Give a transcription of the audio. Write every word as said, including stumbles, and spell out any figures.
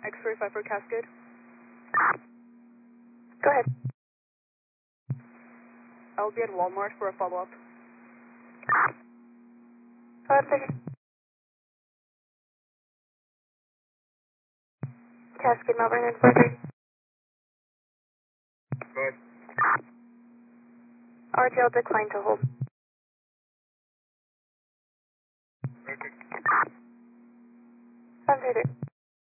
X-ray five for Cascade. Go ahead. I'll be at Walmart for a follow-up. Go ahead, Vicky. Cascade, Melbourne, and four three. Go ahead. R T L declined to hold. Okay. seven three three.